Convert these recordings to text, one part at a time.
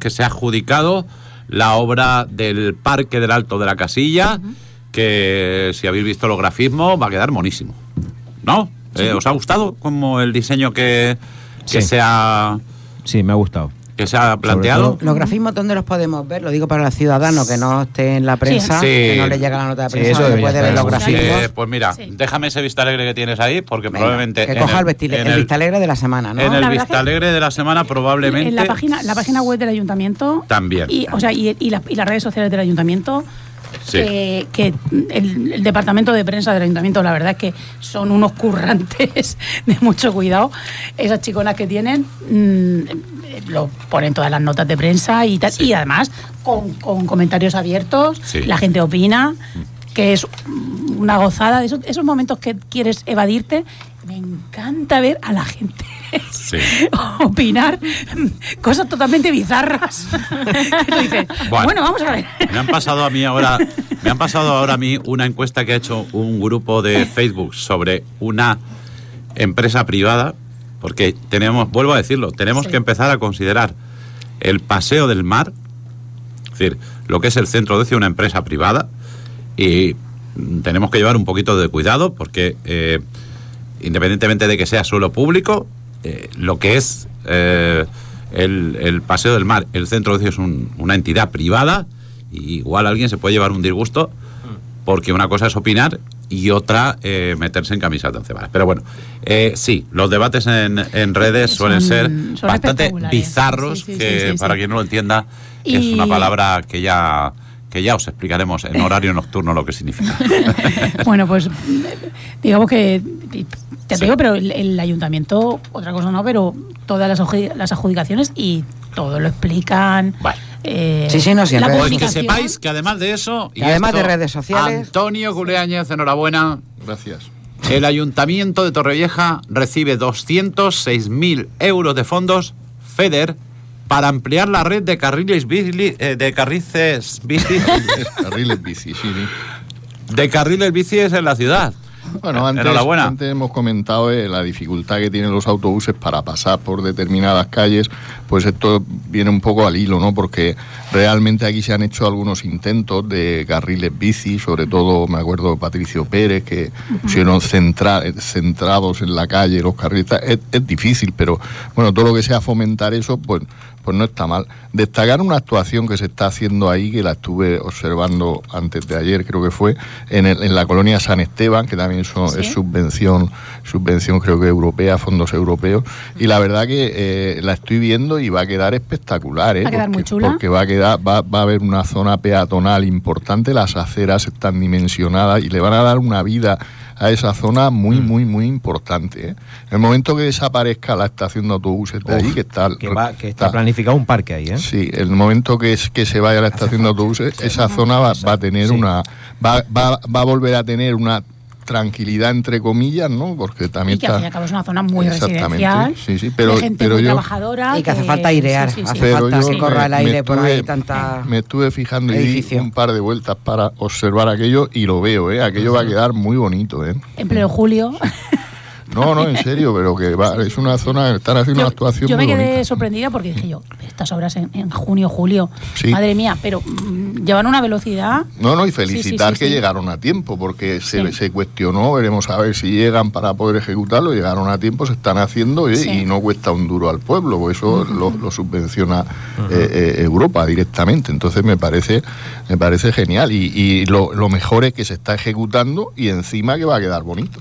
que se ha adjudicado la obra del Parque del Alto de la Casilla, que si habéis visto los grafismos va a quedar monísimo, ¿no? Sí. ¿Os ha gustado como el diseño que se ha... Sí, me ha gustado. Que se ha planteado. Los grafismos, ¿dónde los podemos ver? Lo digo para los ciudadanos que no esté en la prensa, que no le llega la nota de prensa, eso puede ver los grafismos. Pues mira, déjame ese Vistalegre que tienes ahí, porque probablemente... Que coja el Vistalegre de la semana, ¿no? En el Vistalegre de la semana probablemente... En la página web del ayuntamiento... También. Y las redes sociales del ayuntamiento... Sí. Que el departamento de prensa del ayuntamiento, la verdad es que son unos currantes de mucho cuidado. Esas chiconas que tienen lo ponen todas las notas de prensa y tal, y además con comentarios abiertos, la gente opina, que es una gozada de esos momentos que quieres evadirte. Me encanta ver a la gente opinar cosas totalmente bizarras. Dices, bueno, vamos a ver. Me han pasado ahora a mí una encuesta que ha hecho un grupo de Facebook sobre una empresa privada, porque vuelvo a decirlo, tenemos que empezar a considerar el Paseo del Mar, es decir, lo que es el centro de ocio, una empresa privada, y tenemos que llevar un poquito de cuidado porque independientemente de que sea suelo público, lo que es el Paseo del Mar, el centro de ocio, es una entidad privada, y igual alguien se puede llevar un disgusto porque una cosa es opinar y otra meterse en camisas de once varas. Pero bueno, sí, los debates en redes suelen ser bastante bizarros, para quien no lo entienda, es una palabra que ya os explicaremos en horario nocturno lo que significa. Bueno, pues digamos que, te digo, pero el ayuntamiento, otra cosa no, pero todas las adjudicaciones y todo lo explican. Vale. Pues que sepáis que además de eso, y además esto, de redes sociales, Antonio Culeañez, enhorabuena. Gracias. El Ayuntamiento de Torrevieja recibe 206.000 euros de fondos FEDER para ampliar la red de carriles bici, carriles bicis en la ciudad. Bueno, antes hemos comentado la dificultad que tienen los autobuses para pasar por determinadas calles, pues esto viene un poco al hilo, ¿no? Porque realmente aquí se han hecho algunos intentos de carriles bici, sobre todo me acuerdo de Patricio Pérez, que pusieron centrados en la calle los carriles. Es difícil, pero bueno, todo lo que sea fomentar eso, pues no está mal. Destacar una actuación que se está haciendo ahí, que la estuve observando antes de ayer, creo que fue, en la colonia San Esteban, que también es subvención creo que europea, fondos europeos, y la verdad que la estoy viendo y va a quedar espectacular, va a quedar muy chula, porque va a haber una zona peatonal importante, las aceras están dimensionadas y le van a dar una vida a esa zona muy, muy, muy importante. En el momento que desaparezca la estación de autobuses de ahí, que está planificado un parque ahí, ¿eh? Sí, el momento que se vaya a la estación de autobuses, esa zona va a tener va a volver a tener una tranquilidad, entre comillas, ¿no? Porque también al fin y al cabo es una zona muy residencial, pero de gente muy trabajadora, y que hace falta airear, hace falta que corra el aire por ahí, me estuve fijando edificio. Y di un par de vueltas para observar aquello y lo veo, aquello va a quedar muy bonito, En pleno julio. No, en serio, pero que es una zona, están haciendo una actuación yo muy bonita. Yo me quedé sorprendida porque dije estas obras en junio, julio, madre mía, pero llevan una velocidad... No, y felicitar que llegaron a tiempo, porque se cuestionó, veremos a ver si llegan para poder ejecutarlo, llegaron a tiempo, se están haciendo y no cuesta un duro al pueblo, porque eso lo subvenciona Europa directamente, entonces me parece genial, y lo mejor es que se está ejecutando y encima que va a quedar bonito.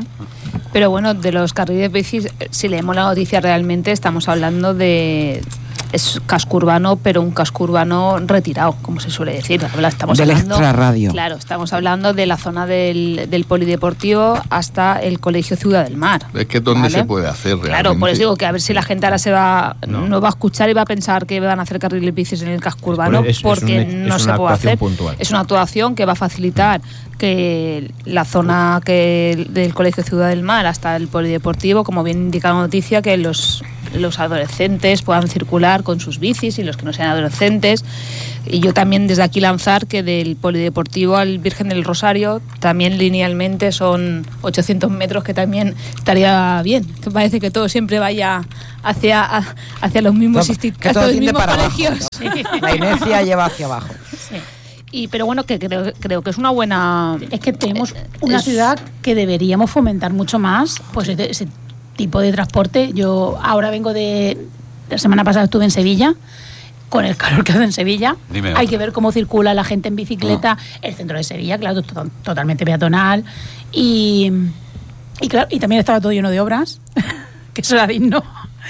Pero bueno, de los carriles bicis, si leemos la noticia realmente estamos hablando de... Es casco urbano, pero un casco urbano retirado, como se suele decir. Estamos del hablando, extrarradio. Claro, estamos hablando de la zona del polideportivo hasta el Colegio Ciudad del Mar. Es que es donde se puede hacer realmente. Claro, por eso digo que a ver si la gente ahora no va a escuchar y va a pensar que van a hacer carriles bicis en el casco urbano, porque no se puede hacer. Puntual. Es una actuación que va a facilitar que la zona del Colegio Ciudad del Mar hasta el polideportivo, como bien indica la noticia, que los los adolescentes puedan circular con sus bicis y los que no sean adolescentes. Y yo también desde aquí lanzar que del Polideportivo al Virgen del Rosario también linealmente son 800 metros, que también estaría bien. Que parece que todo siempre vaya hacia los mismos colegios. La inercia lleva hacia abajo. Sí. Pero bueno, que creo que es una buena... Es que tenemos una ciudad que deberíamos fomentar mucho más, pues ese tipo de transporte. Yo ahora vengo la semana pasada estuve en Sevilla, con el calor que hace en Sevilla. Hay que ver cómo circula la gente en bicicleta. El centro de Sevilla, claro, totalmente peatonal. Y claro, y también estaba todo lleno de obras, que eso era digno.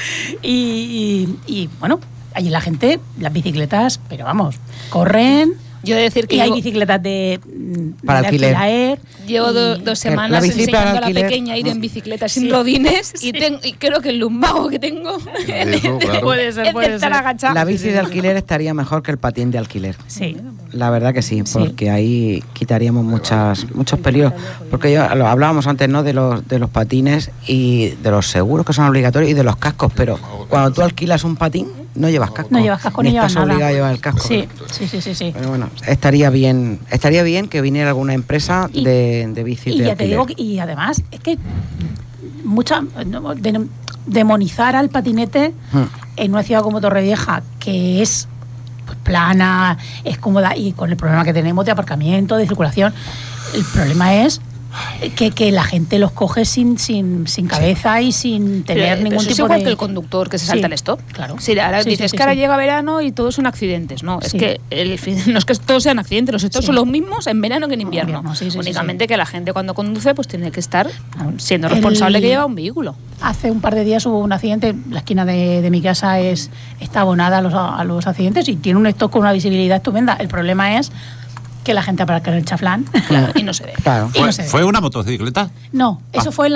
Y bueno, allí la gente, las bicicletas, pero vamos, corren. Yo he de decir que hay bicicletas para alquiler. Llevo 2 semanas enseñando a la pequeña a ir en bicicleta sin rodines y creo que el lumbago que tengo puede ser. Agachado. La bici de alquiler estaría mejor que el patín de alquiler. Sí. La verdad que sí, porque ahí quitaríamos muchos peligros. Porque hablábamos antes, ¿no?, de los patines y de los seguros que son obligatorios y de los cascos, pero cuando tú alquilas un patín no llevas casco. No llevas casco, ni llevas estás nada. obligado a llevar el casco. Sí. Pero bueno, estaría bien que viniera alguna empresa de bici de ya alquiler. te digo, y además es que demonizar al patinete en una ciudad como Torrevieja, que es pues plana, es cómoda, y con el problema que tenemos de aparcamiento, de circulación, el problema es que la gente los coge sin cabeza y sin tener ningún tipo de... Es igual que el conductor que se salta el stop. Claro. Sí, ahora dices que ahora llega verano y todos son accidentes. No, es que no es que todos sean accidentes, los stops son los mismos en verano que en invierno. Únicamente que la gente cuando conduce pues tiene que estar siendo responsable que lleva un vehículo. Hace un par de días hubo un accidente, la esquina de mi casa está abonada a los accidentes y tiene un stop con una visibilidad estupenda. El problema es que la gente aparca en el chaflán, claro, y no se ve. Claro. ¿Fue una motocicleta? No, eso fue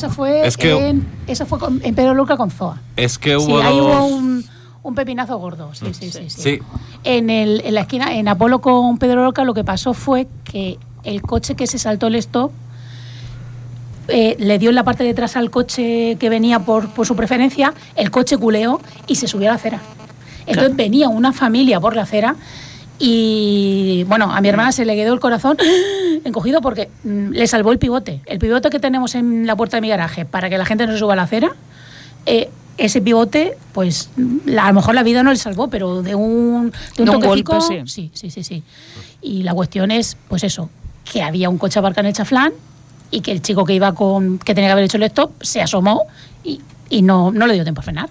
en Pedro Luca con Zoa. Es que hubo ahí hubo un pepinazo gordo. Sí. En la esquina, en Apolo con Pedro Luca, lo que pasó fue que el coche que se saltó el stop le dio en la parte de atrás al coche que venía por su preferencia, el coche culeó y se subió a la acera. Entonces venía una familia por la acera. Y bueno, a mi hermana se le quedó el corazón encogido porque le salvó el pivote. El pivote que tenemos en la puerta de mi garaje para que la gente no se suba a la acera, ese pivote, pues a lo mejor la vida no le salvó, pero de un toquecico, golpe, sí. Y la cuestión es, pues eso, que había un coche aparcado en el chaflán y que el chico que tenía que haber hecho el stop se asomó y no le dio tiempo a frenar.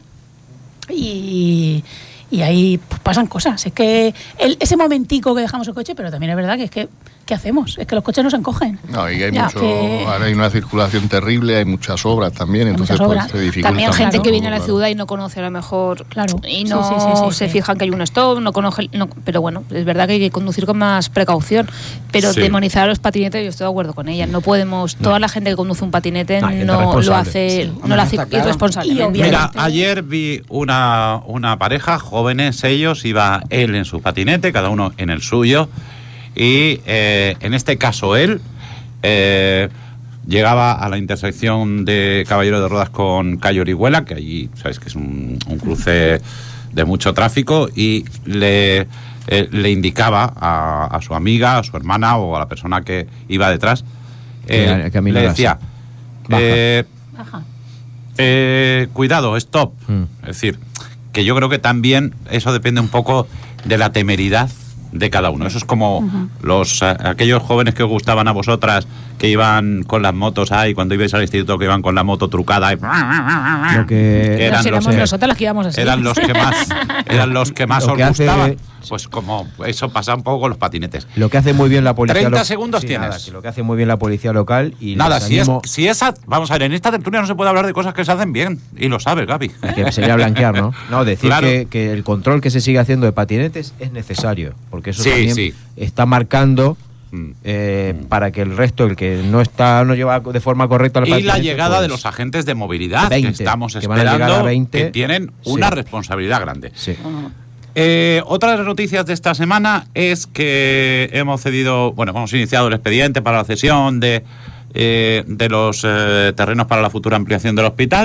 Y ahí pues, pasan cosas. Es que ese momentico que dejamos el coche, pero también es verdad que es que ¿qué hacemos? Es que los coches no se encogen. No, y ahora hay una circulación terrible, hay muchas obras también, entonces pues, se dificulta. También gente que viene a la ciudad y no conoce a lo mejor, y no se fijan que hay un stop, pero bueno, es verdad que hay que conducir con más precaución, pero demonizar a los patinetes, yo estoy de acuerdo con ella, no podemos, toda la gente que conduce un patinete no lo hace irresponsablemente. Mira, ayer vi una pareja, jóvenes ellos, iba él en su patinete, cada uno en el suyo. Y en este caso él llegaba a la intersección de Caballero de Rodas con Calle Orihuela, que allí sabes que es un cruce de mucho tráfico, y le indicaba a su amiga, a su hermana o a la persona que iba detrás, le decía, Baja. Cuidado, stop. Es decir, que yo creo que también eso depende un poco de la temeridad de cada uno. Eso es como aquellos jóvenes que os gustaban a vosotras, que iban con las motos ahí, cuando ibais al instituto, que iban con la moto trucada y nosotras las que íbamos así. eran los que más os gustaban. Pues como eso pasa un poco con los patinetes. Lo que hace muy bien la policía 30 segundos tienes. Nada, lo que hace muy bien la policía local y nada, vamos a ver, en esta tertulia no se puede hablar de cosas que se hacen bien, y lo sabes, Gaby. Que sería blanquear, ¿no? No, decir claro. que el control que se sigue haciendo de patinetes es necesario, porque eso también está marcando para que el resto, el que no lleva de forma correcta el patinete, y la llegada de los agentes de movilidad 20, que estamos que van a llegar esperando, a 20, que tienen una responsabilidad grande. Sí. Otra de las noticias de esta semana es que hemos iniciado el expediente para la cesión de los terrenos para la futura ampliación del hospital,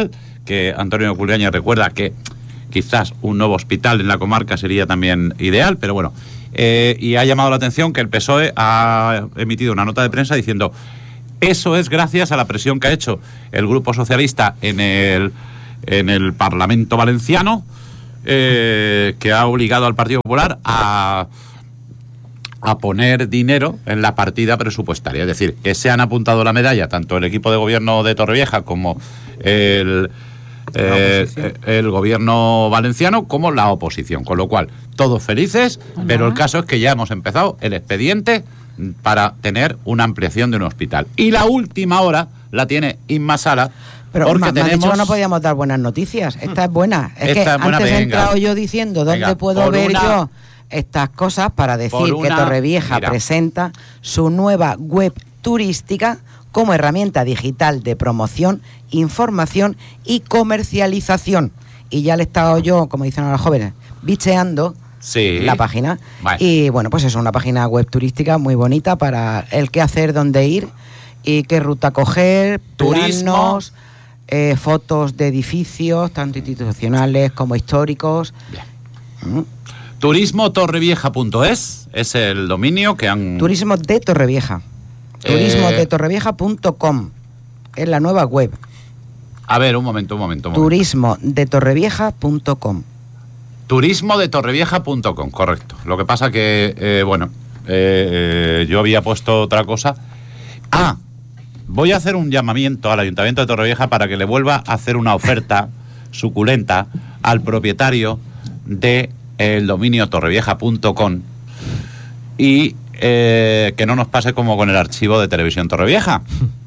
que Antonio Culgaña recuerda que quizás un nuevo hospital en la comarca sería también ideal, pero bueno. Y ha llamado la atención que el PSOE ha emitido una nota de prensa diciendo: eso es gracias a la presión que ha hecho el Grupo Socialista en el Parlamento Valenciano, que ha obligado al Partido Popular a poner dinero en la partida presupuestaria. Es decir, que se han apuntado la medalla tanto el equipo de gobierno de Torrevieja como el gobierno valenciano como la oposición, con lo cual todos felices. Hola. Pero el caso es que ya hemos empezado el expediente para tener una ampliación de un hospital, y la última hora la tiene Inma Sala. Pero porque me han dicho que no podíamos dar buenas noticias. Esta es buena. Es que antes he entrado yo diciendo dónde puedo ver yo estas cosas para decir que Torrevieja presenta su nueva web turística como herramienta digital de promoción, información y comercialización. Y ya le he estado yo, como dicen ahora los jóvenes, bicheando la página. Vale. Y bueno, pues es una página web turística muy bonita para el qué hacer, dónde ir y qué ruta coger, planos, fotos de edificios, tanto institucionales como históricos. Turismotorrevieja.es es el dominio que han... Turismo de Torrevieja. Turismodetorrevieja.com es la nueva web. A ver, un momento. Turismodetorrevieja.com. Turismodetorrevieja.com, correcto. Lo que pasa que, yo había puesto otra cosa. Voy a hacer un llamamiento al Ayuntamiento de Torrevieja para que le vuelva a hacer una oferta suculenta al propietario de el dominio torrevieja.com y que no nos pase como con el archivo de Televisión Torrevieja.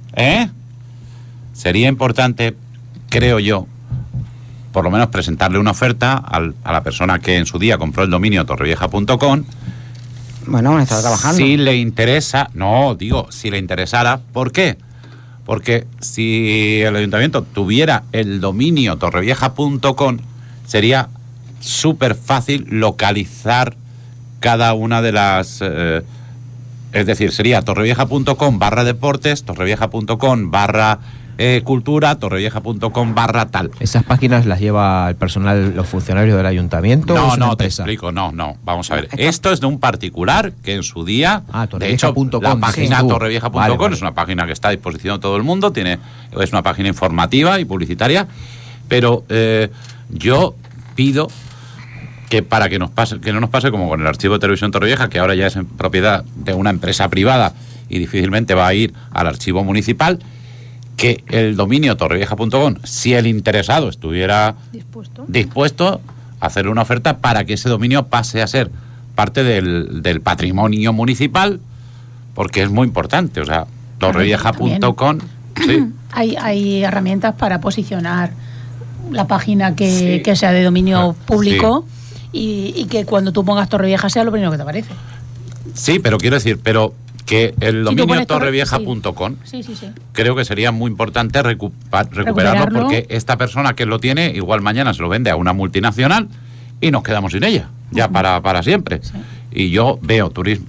Sería importante, creo yo, por lo menos presentarle una oferta a la persona que en su día compró el dominio torrevieja.com. Bueno, está trabajando. Si le interesa, si le interesara, ¿por qué? Porque si el ayuntamiento tuviera el dominio torrevieja.com, sería súper fácil localizar cada una de las... es decir, sería torrevieja.com/deportes, torrevieja.com/cultura, torrevieja.com/ tal. ¿Esas páginas las lleva el personal, los funcionarios del ayuntamiento? No, te explico, no. Vamos a ver. Esto es de un particular que en su día... de hecho, la página torrevieja.com es una página que está a disposición de todo el mundo, es una página informativa y publicitaria, pero yo pido que para que no nos pase como con el archivo de Televisión Torrevieja, que ahora ya es en propiedad de una empresa privada y difícilmente va a ir al archivo municipal, que el dominio torrevieja.com, si el interesado estuviera dispuesto a hacer una oferta para que ese dominio pase a ser parte del patrimonio municipal, porque es muy importante. O sea, torrevieja.com... Sí. Hay herramientas para posicionar la página que sea de dominio público. Y que cuando tú pongas Torrevieja sea lo primero que te aparece. Sí, pero quiero decir, que el dominio torrevieja.com creo que sería muy importante recuperarlo, porque esta persona que lo tiene igual mañana se lo vende a una multinacional y nos quedamos sin ella, ya para siempre. Sí. Y yo veo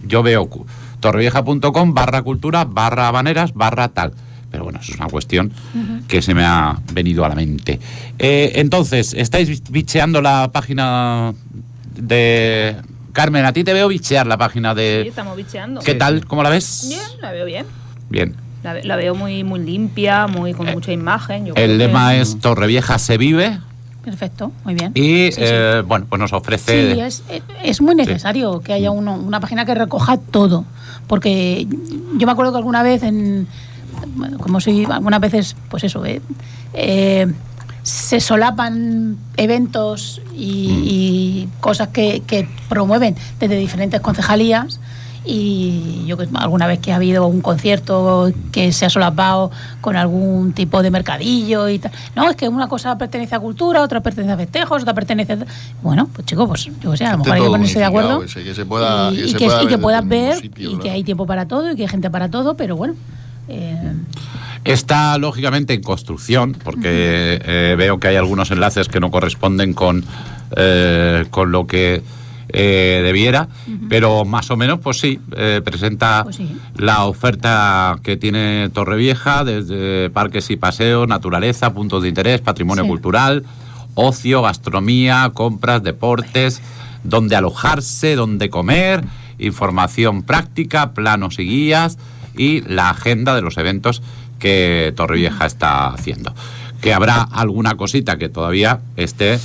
torrevieja.com/cultura/habaneras/ tal. Pero bueno, eso es una cuestión que se me ha venido a la mente. Entonces, ¿estáis bicheando la página de... Carmen, a ti te veo bichear la página de... Sí, estamos bicheando. ¿Qué tal? ¿Cómo la ves? Bien, la veo bien. Bien. La veo muy limpia, con mucha imagen. El lema es Torrevieja se vive. Perfecto, muy bien. Y, bueno, pues nos ofrece... Sí, es muy necesario que haya una página que recoja todo. Porque yo me acuerdo que alguna vez algunas veces, pues eso, se solapan eventos y cosas que promueven desde diferentes concejalías, y yo alguna vez que ha habido un concierto que se ha solapado con algún tipo de mercadillo y tal, no, es que una cosa pertenece a cultura, otra pertenece a festejos, otra pertenece a... Bueno, pues chicos, pues yo que sé, a lo mejor hay que ponerse de acuerdo y que puedas ver y que hay tiempo para todo y que hay gente para todo, pero bueno... Está lógicamente en construcción, porque veo que hay algunos enlaces que no corresponden con lo que debiera, pero más o menos, pues sí, presenta la oferta que tiene Torrevieja, desde parques y paseos, naturaleza, puntos de interés, patrimonio cultural, ocio, gastronomía, compras, deportes, donde alojarse, donde comer, información práctica, planos y guías y la agenda de los eventos que Torrevieja está haciendo. Que habrá alguna cosita que todavía esté...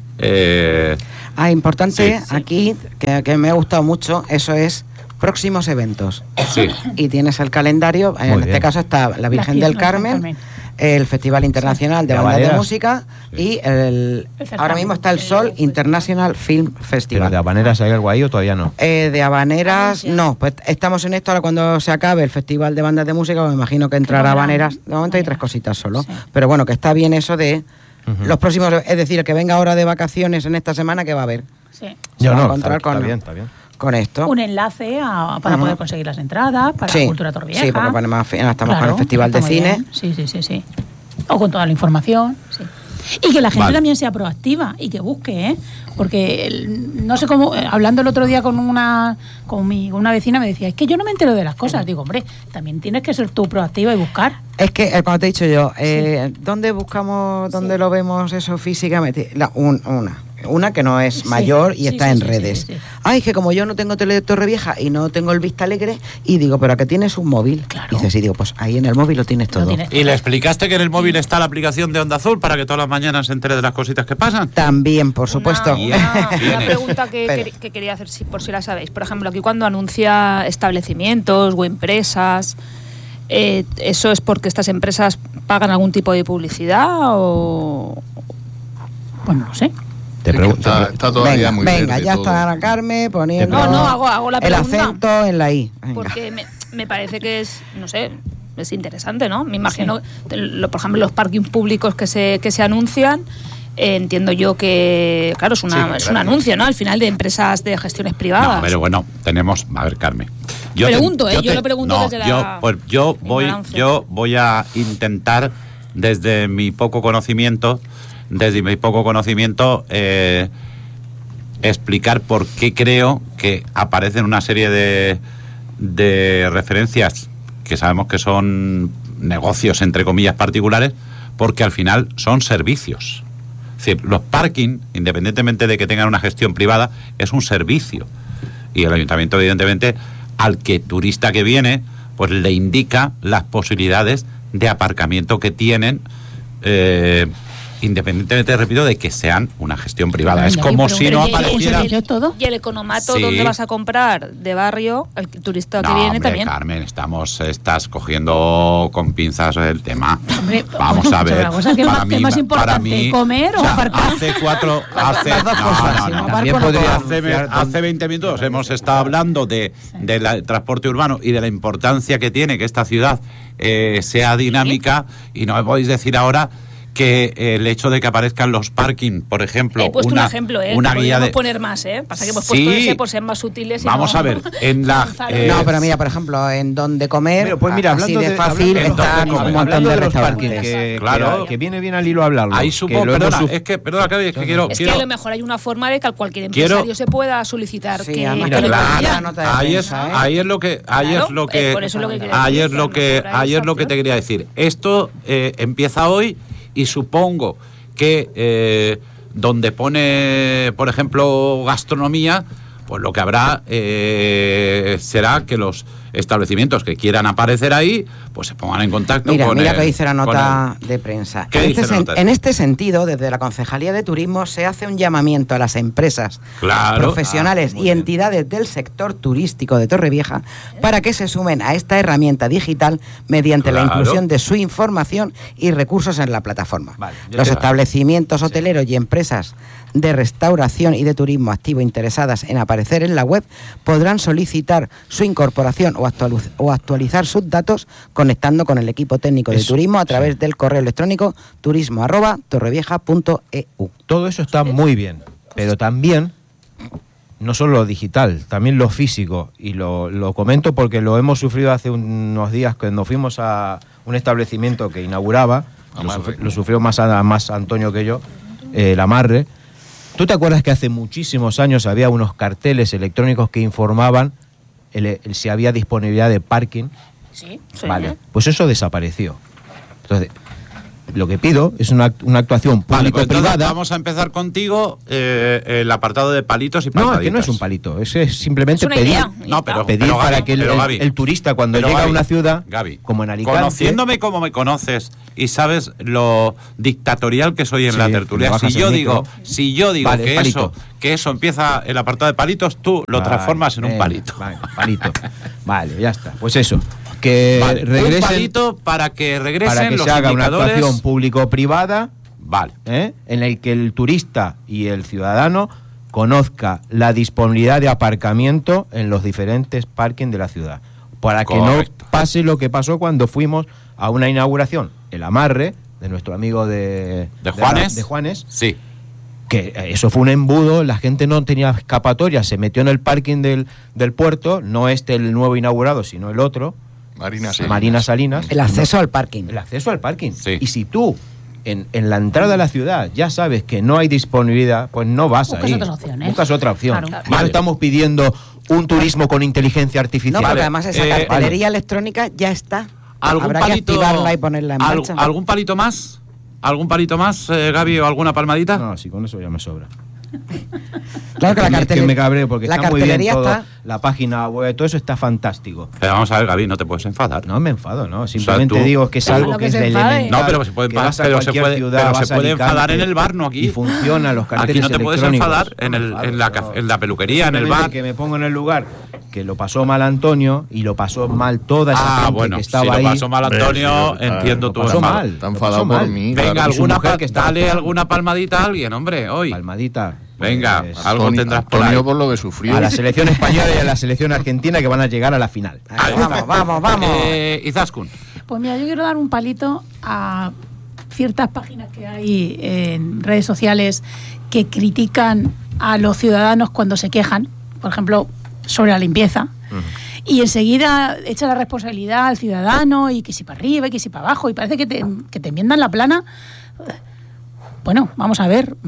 importante aquí, que me ha gustado mucho, eso es próximos eventos. Sí. Y tienes el calendario, en este caso está la Virgen del Carmen, el Festival Internacional de Bandas de Música y ahora mismo está el Sol International Film Festival. ¿Pero de Habaneras hay algo ahí o todavía no? De Habaneras no, pues estamos en esto ahora cuando se acabe el Festival de Bandas de Música, pues me imagino que entrará Habaneras. De momento hay 3 cositas solo, pero bueno, que está bien eso de los próximos, es decir, el que venga ahora de vacaciones en esta semana, ¿qué va a haber? Sí. Se va a encontrar está bien. Con esto. Un enlace para poder conseguir las entradas, para la Cultura Torrevieja. Sí, porque estamos con el Festival de Cine. Sí. O con toda la información, sí. Y que la gente también sea proactiva y que busque, porque no sé cómo, hablando el otro día con una vecina me decía, es que yo no me entero de las cosas. Digo, hombre, también tienes que ser tú proactiva y buscar. Es que, cuando te he dicho yo, ¿dónde buscamos, dónde lo vemos eso físicamente? Una que no es mayor y está en redes. Ay, que como yo no tengo tele de Torrevieja y no tengo el Vista Alegre, y digo, pero ¿a qué tienes un móvil? Claro. Y dices, sí, digo, pues ahí en el móvil lo tienes todo. ¿Y le explicaste que en el móvil está la aplicación de Onda Azul para que todas las mañanas se entere de las cositas que pasan? También, por supuesto. Una pregunta que quería hacer, por si la sabéis. Por ejemplo, aquí cuando anuncia establecimientos o empresas, ¿eso es porque estas empresas pagan algún tipo de publicidad o...? Pues no lo sé. Te pregunto. Está todavía muy verde. Venga, ya todo. está Ana Carmen poniendo hago la pregunta, el acento en la I. Venga. Porque me parece que es, no sé, es interesante, ¿no? Me imagino, por ejemplo, los parkings públicos que se anuncian, entiendo yo que, claro, es un anuncio, ¿no? Al final de empresas de gestiones privadas. No, pero bueno, tenemos... A ver, Carmen. Yo lo pregunto desde la... Yo voy a intentar, desde mi poco conocimiento, explicar por qué creo que aparecen una serie de referencias que sabemos que son negocios, entre comillas, particulares, porque al final son servicios. Es decir, los parking, independientemente de que tengan una gestión privada, es un servicio. Y el ayuntamiento, evidentemente, al turista que viene, pues le indica las posibilidades de aparcamiento que tienen, independientemente, repito, de que sean una gestión privada. Es como si no apareciera... ¿Y el economato dónde vas a comprar? ¿De barrio? El turista que viene también. Carmen, estás cogiendo con pinzas el tema. Hombre, vamos a ver. ¿Qué es más importante, comer o aparcar? Hace 20 minutos hemos estado hablando del transporte urbano y de la importancia que tiene que esta ciudad sea dinámica, y no me podéis decir ahora que el hecho de que aparezcan los parking, por ejemplo, he puesto un ejemplo, una guía de... poner más, pasa que hemos puesto ese por ser más sutiles. Vamos a ver, en la... no, pero mira, por ejemplo, en donde comer, pero pues mira, así de fácil, está un montón de restaurantes. Claro, que viene bien al hilo hablarlo. Ahí supongo, perdona, que quiero... Es que a lo mejor hay una forma de que cualquier empresario se pueda solicitar ahí es lo que te quería decir. Esto empieza hoy. Y supongo que donde pone, por ejemplo, gastronomía, pues lo que habrá será que los establecimientos que quieran aparecer ahí, pues se pongan en contacto con... Mira que dice la nota de prensa. En este sentido, desde la Concejalía de Turismo se hace un llamamiento a las empresas, profesionales y entidades del sector turístico de Torrevieja para que se sumen a esta herramienta digital mediante la inclusión de su información y recursos en la plataforma. Los establecimientos hoteleros y empresas de restauración y de turismo activo interesadas en aparecer en la web podrán solicitar su incorporación o actualizar sus datos conectando con el equipo técnico de turismo a través del correo electrónico turismo@torrevieja.eu. Todo eso está muy bien, pero también no solo lo digital, también lo físico, y lo comento porque lo hemos sufrido hace unos días cuando fuimos a un establecimiento que inauguraba, lo sufrió más Antonio que yo, el Amarre. ¿Tú te acuerdas que hace muchísimos años había unos carteles electrónicos que informaban si había disponibilidad de parking? Sí. Vale, pues eso desapareció. Entonces, lo que pido es una actuación Vale, pues entonces público-privada. vamos a empezar contigo el apartado de palitos y palmaditas. No, que no es un palito, es simplemente Es una pedir, idea. No, pero pedir pero, para Gaby, que el turista cuando pero, llega Gaby, a una ciudad, Gaby, como en Alicante... conociéndome como me conoces y sabes lo dictatorial que soy en Sí, la que tertulia, me bajas si el yo micro. digo Vale, palito. que eso empieza el apartado de palitos, tú lo transformas en un venga, palito. Vale, palito. Vale, ya está. Pues eso, que Vale, regresen... un palito para que regresen para que los se haga una indicadores. actuación público-privada, Vale. en el que el turista y el ciudadano conozca la disponibilidad de aparcamiento en los diferentes parkings de la ciudad, para que Correcto. no pase lo que pasó cuando fuimos a una inauguración, el amarre de nuestro amigo de Juanes, Sí. que eso fue un embudo, la gente no tenía escapatoria, se metió en el parking del puerto, no el nuevo inaugurado, sino el otro, Marina Salinas. El acceso al parking. El acceso al parking. Sí. Y si tú en la entrada a la ciudad ya sabes que no hay disponibilidad, pues no vas Buscas ahí. otras opciones. Buscas otra opción. Claro. Ya no estamos pidiendo un turismo con inteligencia artificial. No, porque además esa cartelería electrónica ya está. Habrá que activarla y ponerla en marcha. ¿Algún palito más? ¿Algún palito más, Gaby, o alguna palmadita? No, sí, con eso ya me sobra. Claro que la Es que cartelería. me cabreo porque la está muy bien cartelería todo, está. la página web, todo eso está fantástico. Pero vamos a ver, Gaby, no te puedes enfadar. No me enfado, ¿no? Simplemente tú- digo que es Pero algo lo que que es se de enfade. elemental. No, pero se puede que vas a pero se cualquier puede, ciudad, pero vas se a puede Alicante enfadar en el bar, no aquí. Y funcionan los carteles Aquí no te puedes electrónicos. enfadar en la peluquería, en el Simplemente bar. que me pongo en el lugar que lo pasó mal Antonio y lo pasó mal toda esa gente Bueno, que si estaba lo ahí. pasó mal Antonio, Sí, entiendo Lo tu pasó enfado. mal. Está lo enfadado pasó por mal. mí. Venga, claro. Y su mujer que estaba- dale alguna palmadita a alguien, hombre, hoy. Palmadita. Venga, Pues, algo tendrás por Antonio ahí. por lo que sufrió. a la selección española y a la selección argentina que van a llegar a la final. Ahí está. Vamos. Izaskun. Pues mira, yo quiero dar un palito a ciertas páginas que hay en redes sociales que critican a los ciudadanos cuando se quejan, por ejemplo, sobre la limpieza. Y enseguida echa la responsabilidad al ciudadano y que si para arriba y que si para abajo y parece que te enmiendan la plana. Bueno, vamos a ver,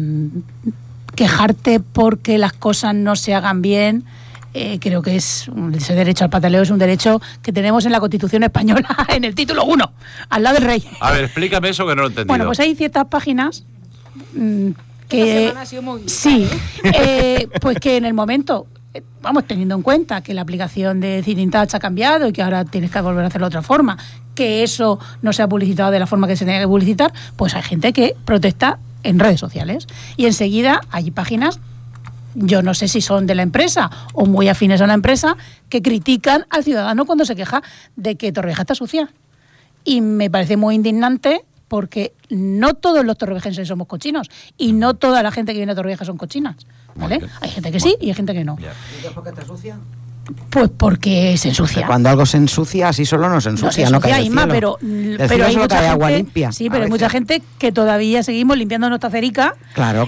quejarte porque las cosas no se hagan bien, creo que ese derecho al pataleo es un derecho que tenemos en la Constitución española en el título 1, al lado del rey. A ver, explícame eso que no lo he entendido. Bueno, pues hay ciertas páginas que... Esta semana ha sido muy... Sí, pues que en el momento, vamos, teniendo en cuenta que la aplicación de City Touch ha cambiado y que ahora tienes que volver a hacerlo de otra forma, que eso no se ha publicitado de la forma que se tenía que publicitar, pues hay gente que protesta en redes sociales. Y enseguida hay páginas, yo no sé si son de la empresa o muy afines a la empresa, que critican al ciudadano cuando se queja de que Torrevieja está sucia. Y me parece muy indignante porque no todos los torrevejenses somos cochinos y no toda la gente que viene a Torrevieja son cochinas, ¿vale? Hay gente que sí y hay gente que no. ¿Por qué está sucia? Pues porque se ensucia. Cuando algo se ensucia, así solo no se ensucia, no, cae del Isma, cielo. pero Del cielo hay solo mucha cae agua gente, limpia. sí, a pero hay veces. mucha gente que todavía seguimos limpiando nuestra cerica Claro.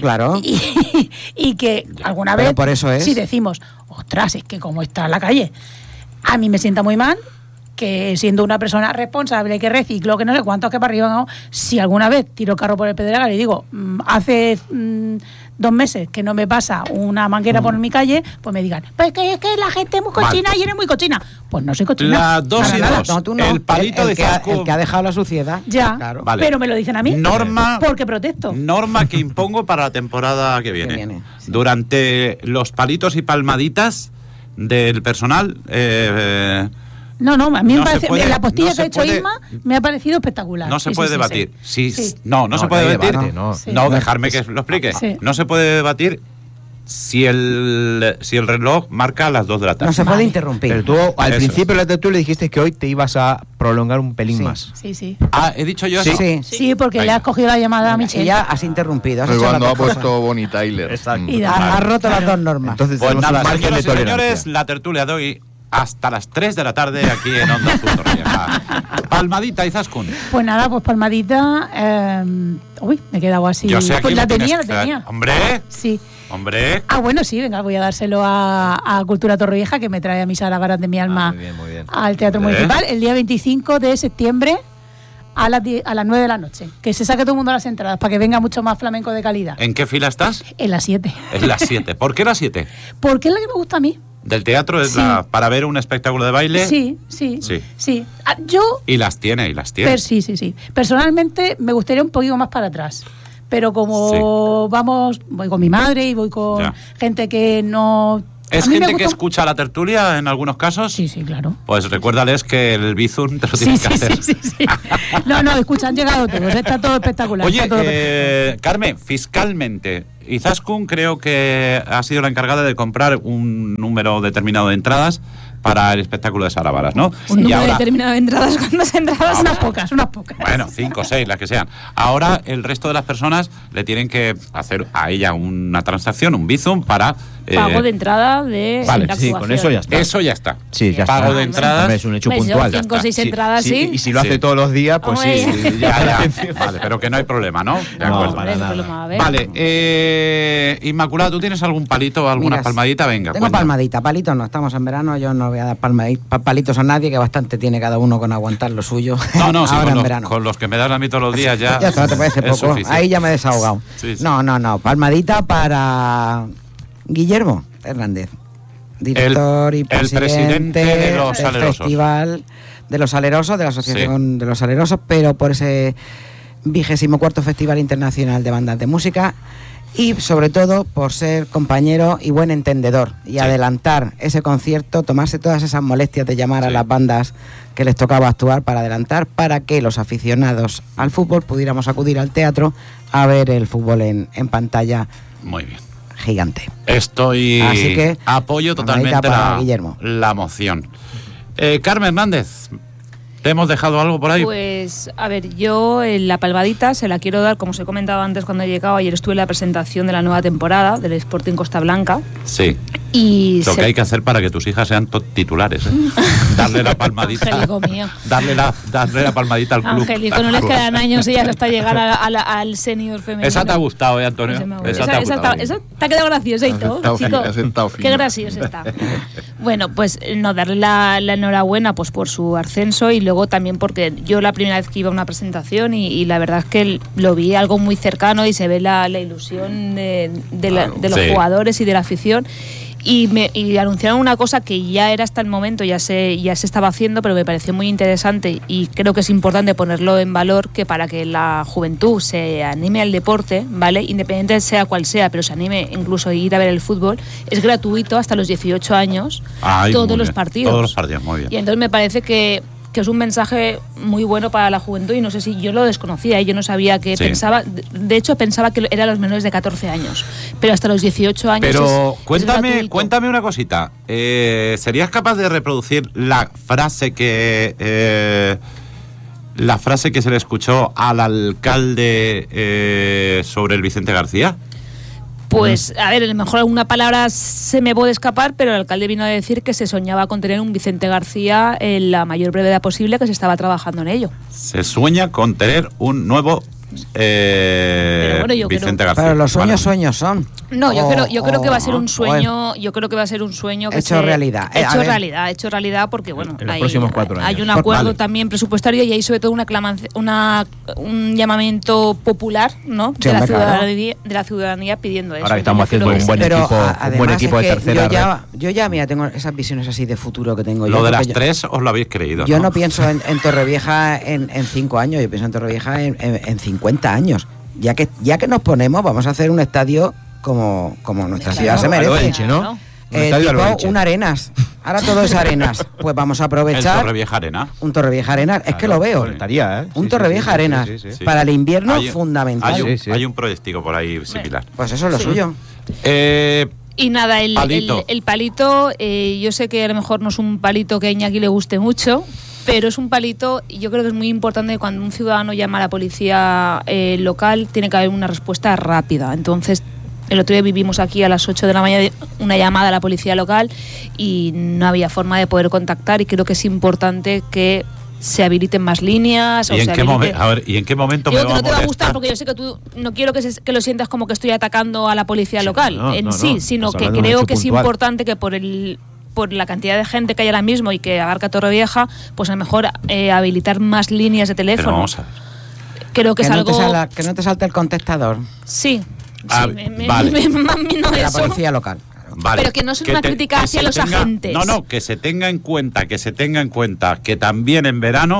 y que alguna Pero vez por eso es. si decimos, ostras, es que como está la calle, a mí me sienta muy mal que siendo una persona responsable, que reciclo, que no sé cuántos, que para arriba, no, si alguna vez tiro carro por el Pedregal y digo, hace 2 meses que no me pasa una manguera por mi calle, pues me digan, pues que es que la gente es muy cochina y eres muy cochina. Pues no soy cochina. Las 2 y Nada, 2. no, tú no. El palito de que ha, Izaskun. el que ha dejado la suciedad. Ya, Claro. Vale. pero me lo dicen a mí. Norma, Porque protesto. norma que impongo para la temporada que viene. Sí. Durante los palitos y palmaditas del personal, No, a mí No me parece, se puede- la postilla no que ha se hecho puede- Isma me ha parecido espectacular. no se Sí, puede sí, debatir. sí. Sí, Sí. no se puede hay debatir. debate, no. Sí. No, dejarme que lo explique. Sí. No se puede debatir si el reloj marca las 2 de la tarde. No se puede Vale. interrumpir. Pero tú al Eso principio de la tertulia dijiste que hoy te ibas a prolongar un pelín Sí. más. Sí. Ah, he dicho yo Sí. eso. Sí. Porque Venga. le has cogido la llamada a Michelle. Y ya has interrumpido. Has Fue hecho cuando las ha dos cosas. puesto Bonnie Tyler. Exacto. Y da- Has roto las dos normas. Entonces Pues tenemos nada, un margen señoras de y señores, tolerancia. la tertulia de hoy hasta las 3 de la tarde aquí en Onda Azul Torrevieja. Palmadita, Izaskun. Pues nada, pues palmadita. Uy, me he quedado así. Yo sé aquí pues lo la tienes tenía, que la traer. tenía. Hombre, Sí. hombre. Ah, bueno, sí, venga, voy a dárselo a Cultura Torrevieja, que me trae a mis Sara Barat de mi alma muy bien. al Teatro Hombre. Municipal. El día 25 de septiembre a las 9 de la noche. Que se saque todo el mundo las entradas para que venga mucho más flamenco de calidad. ¿En qué fila estás? En las 7. En las 7. ¿Por qué las 7? Porque es la que me gusta a mí. ¿Del teatro es para ver un espectáculo de baile? Sí. Yo... Y las tiene. Sí. Personalmente me gustaría un poquito más para atrás. Pero como voy con mi madre y voy con gente que no... ¿Es gente que escucha la tertulia en algunos casos? Sí, claro. Pues recuérdales que el Bizum te lo tienes que hacer. Sí. No, escucha, han llegado todos, está todo espectacular. Oye, Carmen, fiscalmente, Izaskun creo que ha sido la encargada de comprar un número determinado de entradas para el espectáculo de Sara Varas, ¿no? Un número determinado de entradas, ¿cuántas entradas? Unas pocas. Bueno, 5 o 6, las que sean. Ahora el resto de las personas le tienen que hacer a ella una transacción, un Bizum para... pago de entrada de vale, la sí, con eso ya está. Eso ya está. Sí, ya pago está. de entradas. Es un hecho puntual. 5 o 6 entradas, sí. Y si lo hace todos los días, pues sí. Ya. Vale, pero que no hay problema, ¿no? De acuerdo. para nada. Vale, Inmaculada, ¿tú tienes algún palito, alguna palmadita? Venga, tengo palmadita, palitos no, estamos en verano, yo no voy a dar palitos a nadie, que bastante tiene cada uno con aguantar lo suyo. No, ahora en verano. Con los que me das a mí todos los días ya. Ya te parece poco, suficiente. Ahí ya me he desahogado. Sí. No, palmadita para Guillermo Hernández, director y presidente de los del Festival de los Salerosos, de la Asociación de los Salerosos, pero por ese 24º Festival Internacional de Bandas de Música. Y sobre todo por ser compañero y buen entendedor y adelantar ese concierto, tomarse todas esas molestias de llamar a las bandas que les tocaba actuar para adelantar, para que los aficionados al fútbol pudiéramos acudir al teatro a ver el fútbol en pantalla. Muy bien. Gigante. Así que apoyo totalmente la moción. Carmen Hernández, ¿te hemos dejado algo por ahí? Pues, a ver, yo la palmadita se la quiero dar, como os he comentado antes cuando he llegado. Ayer estuve en la presentación de la nueva temporada del Sporting Costa Blanca. Sí. Y lo que hay que hacer para que tus hijas sean titulares, ¿eh? Darle la palmadita. Angélico mío. Darle la palmadita al club. Angélico, no les quedan años y ya hasta llegar al senior femenino. Esa te ha gustado, Antonio. Esa te ha quedado gracioso, chico. Qué gracioso está. Bueno, pues darle la enhorabuena pues por su ascenso, y luego también porque yo la primera vez que iba a una presentación y la verdad es que lo vi algo muy cercano y se ve la ilusión de los jugadores y de la afición. Y anunciaron una cosa que ya era hasta el momento, ya se estaba haciendo, pero me pareció muy interesante y creo que es importante ponerlo en valor, que para que la juventud se anime al deporte, ¿vale? Independiente sea cual sea, pero se anime incluso a ir a ver el fútbol, es gratuito hasta los 18 años, todos los partidos. Todos los partidos, muy bien. Y entonces me parece que es un mensaje muy bueno para la juventud, y no sé si yo lo desconocía, yo no sabía que pensaba, de hecho pensaba que eran los menores de 14 años, pero hasta los 18 años. Pero cuéntame una cosita, ¿serías capaz de reproducir la frase que se le escuchó al alcalde sobre el Vicente García? Pues, a ver, a lo mejor alguna palabra se me puede escapar, pero el alcalde vino a decir que se soñaba con tener un Vicente García en la mayor brevedad posible, que se estaba trabajando en ello. Se sueña con tener un nuevo Vicente García. Pero los sueños son. No, yo creo que va a ser un sueño. Yo creo que va a ser un sueño que hecho realidad. Hecho realidad, porque en los próximos 4 años. Hay un acuerdo también presupuestario, y hay sobre todo un llamamiento popular, ¿no? Sí, de la ciudadanía pidiendo eso. Ahora que estamos haciendo un buen equipo de tercera. Yo ya tengo esas visiones así de futuro que tengo. Lo de las 3 os lo habéis creído. Yo no pienso en Torrevieja en 5 años, yo pienso en Torrevieja en 50 años. Ya que nos ponemos, vamos a hacer un estadio como nuestra ciudad se merece. Elche, ¿no? Tipo un Arenas. Ahora todo es Arenas. Pues vamos a aprovechar. El Torrevieja Arena. Un Torrevieja Arenas. Es que lo veo. Un Torrevieja Arenas. Sí. Para el invierno, fundamental. Hay un proyectico por ahí similar. Pues eso es lo suyo. Y nada, el palito, yo sé que a lo mejor no es un palito que a Iñaki le guste mucho, pero es un palito, yo creo que es muy importante. Cuando un ciudadano llama a la policía local, tiene que haber una respuesta rápida. Entonces, el otro día vivimos aquí a las 8 de la mañana una llamada a la policía local y no había forma de poder contactar, y creo que es importante que se habiliten más líneas. ¿Y en qué momento me va a molestar? No te va a gustar, porque yo sé que tú no quiero que lo sientas como que estoy atacando a la policía local sino que creo que es importante que por por la cantidad de gente que hay ahora mismo y que abarca Torrevieja, pues a lo mejor habilitar más líneas de teléfono. Pero vamos a ver. Creo que es algo... que no te salte el contestador. Sí. Vale. No De la eso. policía local. Vale. Pero que no es una crítica hacia los agentes. No, que se tenga en cuenta que también en verano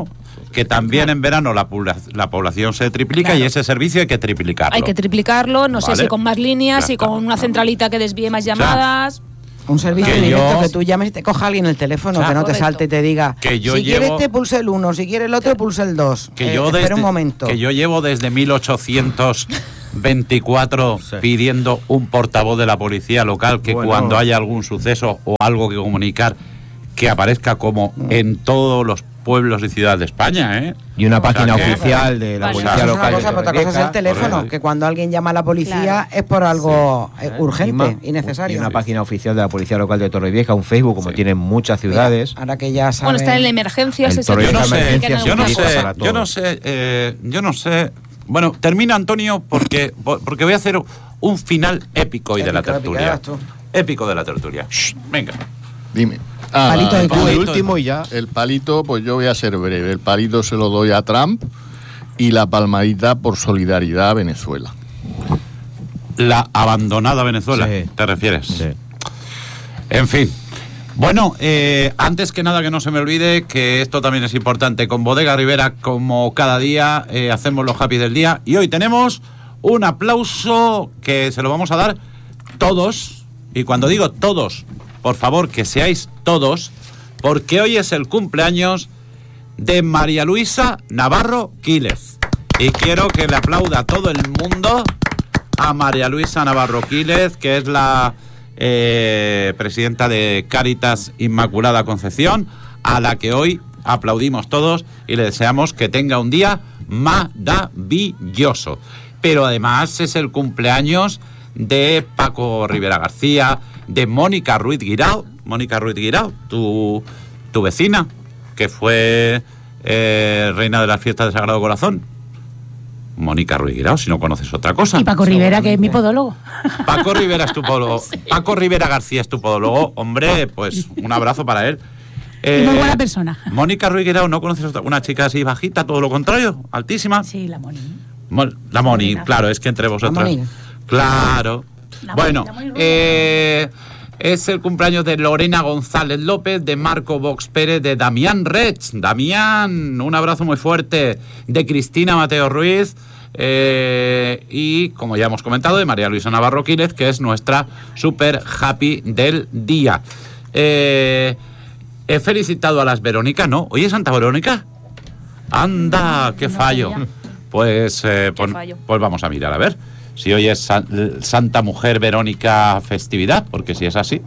la población se triplica, claro. y ese servicio hay que triplicarlo. Hay que triplicarlo, no sé Vale. si con más líneas, Ya y con está. una centralita que desvíe más llamadas. Un servicio Que directo yo- que tú llames y te coja alguien el teléfono, que no te Correcto. salte y te diga, Que yo si llevo- quieres te pulse el 1, si quieres el otro pulse el 2. Espera un momento. Que yo llevo desde 1824 Sí. pidiendo un portavoz de la policía local que Bueno. cuando haya algún suceso o algo que comunicar, que aparezca como en todos los pueblos y ciudades de España, ¿eh? Y una O sea página que- oficial de la Vale. policía Eso es una local de cosa, pero otra cosa es el Torrevieja. teléfono, correcto. que cuando alguien llama a la policía Claro. es por algo urgente Y y necesario. Y una página oficial de la policía local de Torrevieja, un Facebook, como tienen muchas ciudades. Ahora que ya saben... Bueno, está en emergencias. El ese Torrevieja teléfono que Emergencias, en yo no algún utiliza caso- sé, para todo. yo no sé. Bueno, termina Antonio porque voy a hacer un final épico hoy de la Épico, tertulia. épico, tú. Épico de la tertulia. Shh, venga. Dime. Palito de el culo. El palito- último y ya. El palito, pues yo voy a ser breve. El palito se lo doy a Trump y la palmadita por solidaridad a Venezuela. La abandonada Venezuela, Sí. ¿te refieres? Sí. En fin. Bueno, antes que nada que no se me olvide que esto también es importante. Con Bodega Rivera, como cada día, hacemos los happy del día. Y hoy tenemos un aplauso que se lo vamos a dar todos. Y cuando digo todos, por favor que seáis todos, porque hoy es el cumpleaños de María Luisa Navarro Quílez. Y quiero que le aplauda a todo el mundo a María Luisa Navarro Quílez, que es la presidenta de Cáritas Inmaculada Concepción, a la que hoy aplaudimos todos y le deseamos que tenga un día maravilloso. Pero además es el cumpleaños de Paco Rivera García, de Mónica Ruiz Guirao. Mónica Ruiz Guirao, tu vecina, que fue reina de las fiestas del Sagrado Corazón. Mónica Ruiz Guirao, si no conoces otra cosa. Y Paco Rivera, que es mi podólogo. Paco Rivera es tu podólogo. Paco Rivera García es tu podólogo. Hombre, pues un abrazo para él. Y muy buena persona. Mónica Ruiz Guirao, ¿no conoces otra? Una chica así bajita, todo lo contrario, altísima. Sí, la Moni. La Moni, claro, es que entre vosotras. Moni. Claro. La Moni, Bueno, la Moni Rubio. es el cumpleaños de Lorena González López, de Marco Vox Pérez, de Damián Rech. Damián, un abrazo muy fuerte. De Cristina Mateo Ruiz. Y como ya hemos comentado, de María Luisa Navarro Quílez, que es nuestra super happy del día. He felicitado a las Verónicas, ¿no? ¿Hoy es Santa Verónica? ¡Anda! ¡Qué fallo! Pues vamos a mirar, a ver. Si hoy es Santa Mujer Verónica festividad, porque si es así.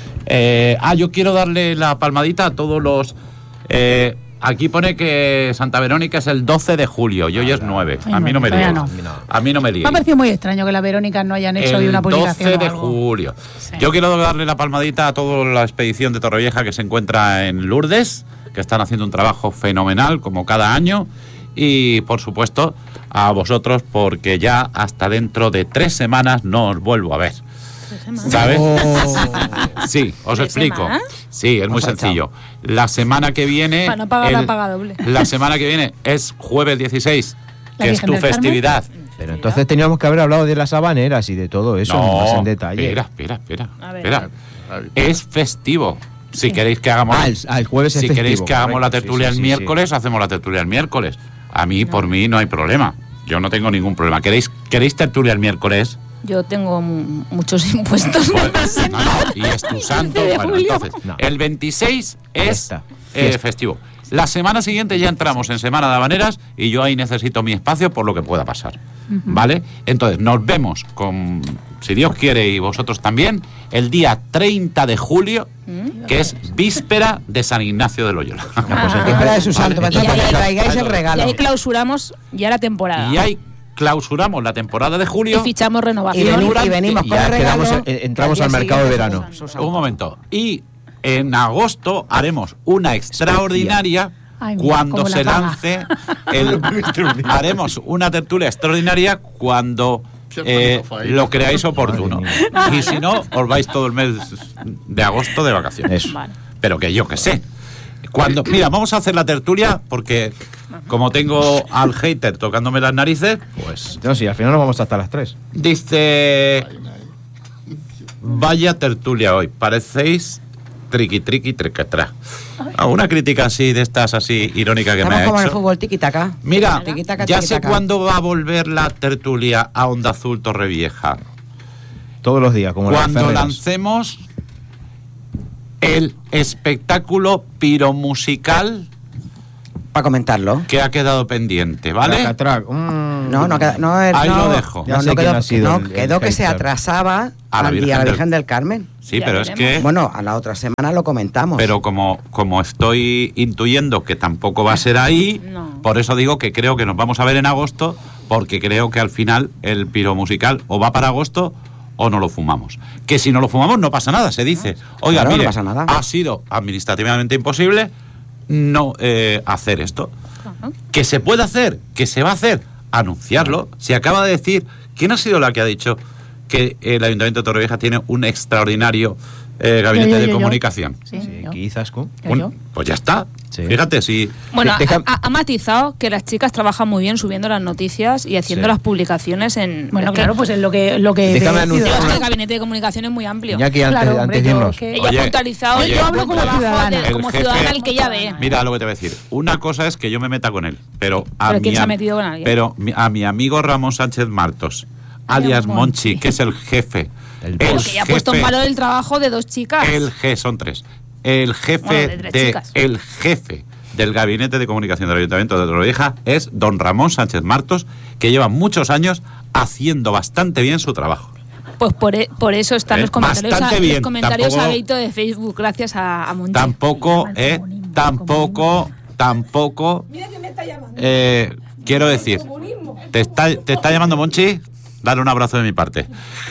Yo quiero darle la palmadita a todos los... aquí pone que Santa Verónica es el 12 de julio y hoy es 9. Ay, A mí no me todavía líes. no. A mí no me líes. Me ha parecido muy extraño que las Verónicas no hayan hecho hoy una publicación. El 12 de o algo. julio. Sí. Yo quiero darle la palmadita a toda la expedición de Torrevieja que se encuentra en Lourdes, que están haciendo un trabajo fenomenal como cada año. Y por supuesto a vosotros, porque ya hasta dentro de 3 semanas no os vuelvo a ver. ¿Sabes? Sí, os 3 explico. semanas. Sí, es muy sencillo. La semana que viene. Para no pagar la paga doble. La semana que viene es jueves 16, ¿La que es Virgen tu del Carmen? festividad. Pero entonces teníamos que haber hablado de las habaneras y de todo eso más en detalle. Espera. A ver. Espera. Es festivo. Si queréis que hagamos. El jueves es si festivo, queréis que hagamos la correcto, tertulia sí, el sí, miércoles, hacemos la tertulia el miércoles. A mí, por mí, no hay problema. Yo no tengo ningún problema. ¿Queréis tertulia el miércoles? Yo tengo muchos impuestos. Pues, no, y es tu santo. De Bueno, julio. entonces, No. el 26 es Fiesta. Fiesta. festivo. La semana siguiente ya entramos en Semana de Habaneras y yo ahí necesito mi espacio por lo que pueda pasar. ¿Vale? Entonces, nos vemos con, si Dios quiere y vosotros también, el día 30 de julio, que es víspera de San Ignacio de Loyola. Víspera de su santo, para que le traigáis el Y regalo. ahí clausuramos ya la temporada. Y ahí clausuramos la temporada de Y julio. fichamos Y, renovación. venimos y con ya el regalo. quedamos, entramos al mercado de verano. Un momento. Y en agosto haremos una extraordinaria. Ay, mira, Cuando cómo la se paga. lance haremos una tertulia extraordinaria cuando lo creáis oportuno. Y si no, os vais todo el mes de agosto de vacaciones. Vale. Pero que yo que sé. Mira, vamos a hacer la tertulia porque como tengo al hater tocándome las narices, pues... No, sí, al final nos vamos hasta las 3. Dice... Vaya tertulia hoy, parecéis triqui trequetra. Una crítica así, de estas así, irónica que Estamos me ha como en el hecho. fútbol, tiki-taka. Mira, Tiki-taka, ya sé tiki-taka. cuándo va a volver la tertulia a Onda Azul Torrevieja. Todos los días, como Cuando las ferreras. lancemos el espectáculo piromusical Para comentarlo. que ha quedado pendiente, ¿vale? Track. No, no, Ahí lo dejo. Ya No, sé no quién quedó, ha sido no, el quedó que se hater. atrasaba A la al día Virgen a la del- Virgen del Carmen. Sí, Ya pero es veremos. que... Bueno, a la otra semana lo comentamos. Pero como estoy intuyendo que tampoco va a ser ahí, No. por eso digo que creo que nos vamos a ver en agosto, porque creo que al final el piro musical o va para agosto o no lo fumamos. Que si no lo fumamos no pasa nada, se dice. Oiga, Claro, no mire, pasa nada. ha sido administrativamente imposible no hacer esto. Ajá. Que se puede hacer, que se va a hacer, anunciarlo. Se acaba de decir, ¿quién ha sido la que ha dicho que el Ayuntamiento de Torrevieja tiene un extraordinario gabinete Yo. de comunicación? Sí, Sí, yo. quizás con... Yo. Pues ya está. Sí. Fíjate, si... Bueno, Deja- ha matizado que las chicas trabajan muy bien subiendo las noticias y haciendo Sí. las publicaciones en... Bueno, es que- claro, pues es lo que Déjame anunciar es que una- el gabinete de comunicación es muy amplio. Iñaki, antes, Claro, hombre, antes de yo irnos. que- Ella Oye, ha puntualizado oye, el yo hablo como trabajo ciudadana. El como jefe- ciudadana el que ella ve. Mira lo que te voy a decir. Una cosa es que yo me meta con él, pero ¿Pero quién se ha metido con alguien? Pero a mi amigo Ramón Sánchez Martos, alias Monchi. Monchi, que es el jefe. El Pero que ya ha puesto en valor el trabajo de dos chicas. Son tres. El jefe Bueno, de tres chicas. el jefe del gabinete de comunicación del Ayuntamiento de Torrevieja es don Ramón Sánchez Martos, que lleva muchos años haciendo bastante bien su trabajo. Pues por eso están los comentarios, Bastante bien, los comentarios tampoco- a grito de Facebook, gracias a Monchi. Tampoco, quiero decir, ¿te está llamando Monchi? Dale un abrazo de mi parte.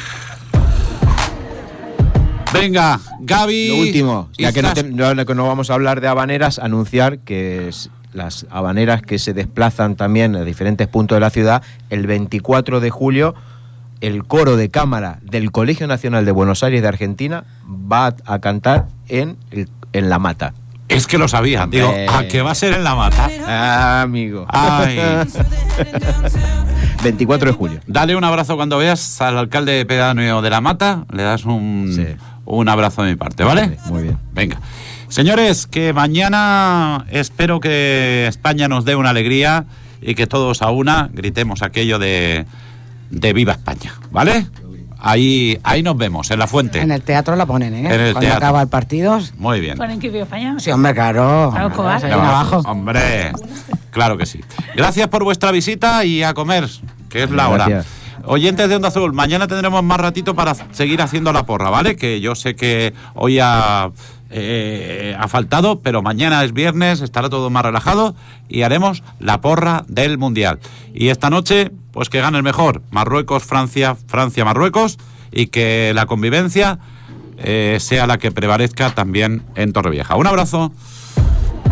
Venga, Gaby. Lo último, ya que Izas- no vamos a hablar de habaneras, anunciar que las habaneras que se desplazan también a diferentes puntos de la ciudad, el 24 de julio, el coro de cámara del Colegio Nacional de Buenos Aires de Argentina va a cantar en La Mata. Es que lo sabía. Digo, ¿a qué va a ser en La Mata? Ah, amigo. Ay. 24 de julio. Dale un abrazo cuando veas al alcalde pedáneo de La Mata. Le das Sí. un abrazo de mi parte, ¿vale? Muy bien. Venga. Señores, que mañana espero que España nos dé una alegría y que todos a una gritemos aquello de Viva España, ¿vale? Ahí nos vemos, en la fuente. En el teatro la ponen, ¿eh? En el Cuando teatro. acaba el partido. Muy bien. ¿Ponen que vive España? Sí, hombre, claro. Claro, Cobar. Ahí abajo. Hombre, claro que sí. Gracias por vuestra visita y a comer, que es la hora. Gracias. Oyentes de Onda Azul, mañana tendremos más ratito para seguir haciendo la porra, ¿vale? Que yo sé que hoy ha faltado, pero mañana es viernes, estará todo más relajado y haremos la porra del Mundial. Y esta noche, pues que gane el mejor, Marruecos-Francia, Francia-Marruecos, y que la convivencia sea la que prevalezca también en Torrevieja. Un abrazo.